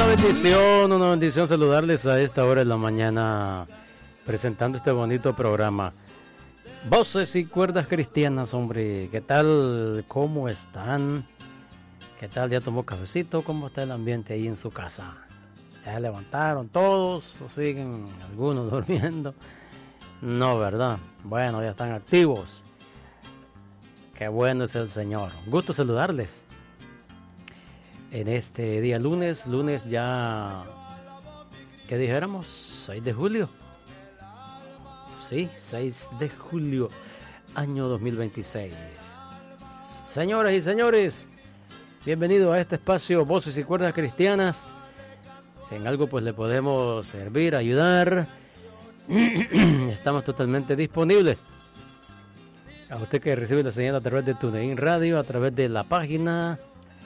Una bendición saludarles a esta hora de la mañana, presentando este bonito programa. Voces y cuerdas cristianas, hombre. ¿Qué tal? ¿Cómo están? ¿Qué tal? ¿Ya tomó cafecito? ¿Cómo está el ambiente ahí en su casa? ¿Ya se levantaron todos o siguen algunos durmiendo? No, ¿verdad? Bueno, ya están activos. Qué bueno es el Señor. Gusto saludarles. En este día lunes ya, ¿qué dijéramos? 6 de julio. Sí, 6 de julio, año 2026. Señoras y señores, bienvenidos a este espacio Voces y Cuerdas Cristianas. Si en algo pues le podemos servir, ayudar, estamos totalmente disponibles. A usted que recibe la señal a través de TuneIn Radio, a través de la página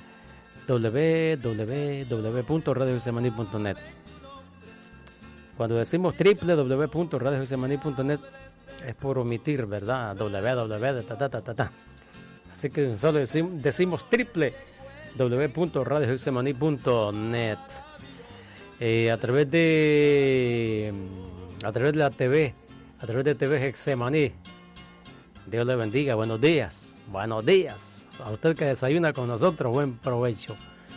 www.radiogetsemaní.net. Cuando decimos www.radiogetsemaní.net es por omitir, ¿verdad? Así que solo decimos www.radiogetsemaní.net. A través de la TV, a través de TV Getsemaní. Dios le bendiga, buenos días. A usted que desayuna con nosotros, buen provecho.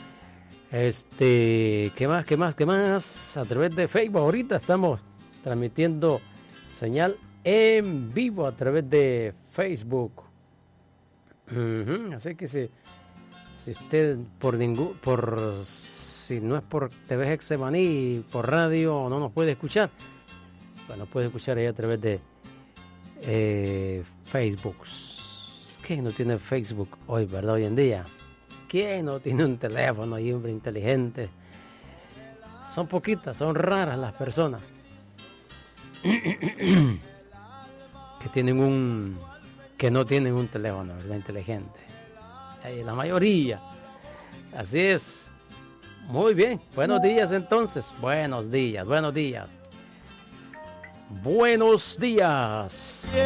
¿Qué más? A través de Facebook, ahorita estamos transmitiendo señal en vivo a través de Facebook. Así que si usted si no es por TV Getsemaní, por radio no nos puede escuchar, bueno, puede escuchar ahí a través de Facebook. ¿Quién no tiene Facebook hoy, verdad? Hoy en día. ¿Quién no tiene un teléfono y hombre inteligente? Son poquitas, son raras las personas que no tienen un teléfono, ¿verdad? Inteligente. La mayoría. Así es. Muy bien. Buenos días entonces. Buenos días.